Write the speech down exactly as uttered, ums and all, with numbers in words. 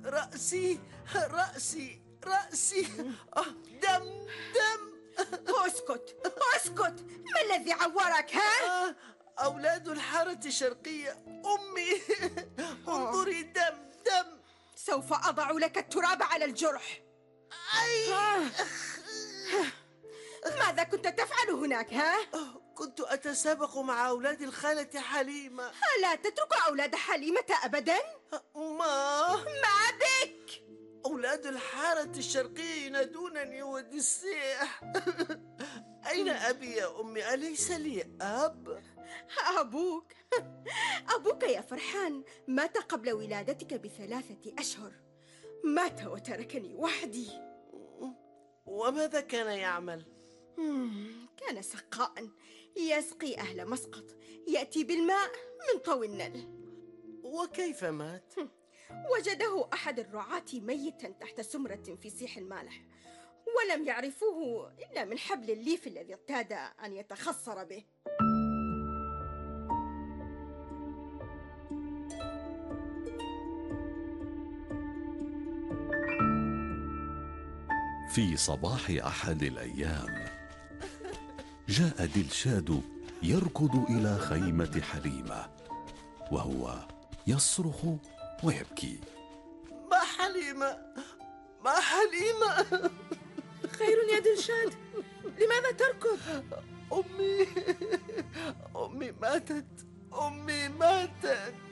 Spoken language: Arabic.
رأسي رأسي رأسي آه، دم دم. اسكت اسكت، ما الذي عورك ها؟ آه، أولاد الحارة الشرقية أمي. انظري، دم دم. سوف أضع لك التراب على الجرح. أي. آه. ماذا كنت تفعل هناك ها؟ كنت أتسابق مع أولاد الخالة حليمة. ألا تترك أولاد حليمة أبدا؟ ما ما بك؟ أولاد الحارة الشرقية ينادونني ودي السيح. أين أبي يا أمي؟ أليس لي أب؟ أبوك أبوك يا فرحان مات قبل ولادتك بثلاثة أشهر. مات وتركني وحدي. وماذا كان يعمل؟ كان سقاء، يسقي أهل مسقط، يأتي بالماء من طوي النل. وكيف مات؟ وجده أحد الرعاة ميتا تحت سمرة في سيح المالح، ولم يعرفوه إلا من حبل الليف الذي اعتاد أن يتخصر به. في صباح أحد الأيام جاء دلشاد يركض إلى خيمة حليمة وهو يصرخ ويبكي. ما حليمة؟ ما حليمة؟ خير يا دلشاد، لماذا تركض؟ أمي أمي ماتت، أمي ماتت.